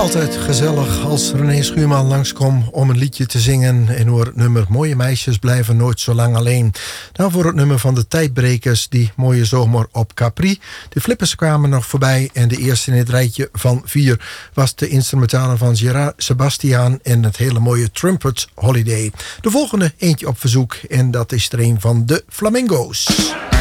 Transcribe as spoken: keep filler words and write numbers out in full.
Altijd gezellig als René Schuurman langskomt om een liedje te zingen. En hoor het nummer Mooie meisjes blijven nooit zo lang alleen. Dan voor het nummer van de Tijdbrekers, die mooie zomer op Capri. De Flippers kwamen nog voorbij en de eerste in het rijtje van vier was de instrumentale van Gerard Sebastian en het hele mooie Trumpets Holiday. De volgende eentje op verzoek en dat is er een van de Flamingo's.